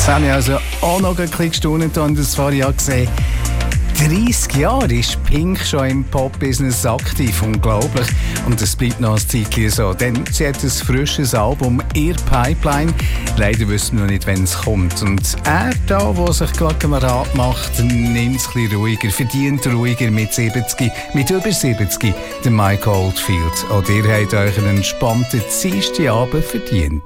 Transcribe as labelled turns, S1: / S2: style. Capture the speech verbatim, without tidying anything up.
S1: Jetzt habe ich also auch noch ein bisschen gestaunt und das vorher ja gesehen. dreissig Jahre ist Pink schon im Pop-Business aktiv, unglaublich. Und das bleibt noch ein Zeitchen so, denn sie hat ein frisches Album «Ihr Pipeline». Leider wissen wir noch nicht, wann es kommt. Und er da, der sich gerade einen Rat macht, nimmt es ein bisschen ruhiger, verdient ruhiger mit siebzig, mit über siebzig, der Mike Oldfield. Auch ihr habt euch einen entspannten Dienstagabend verdient.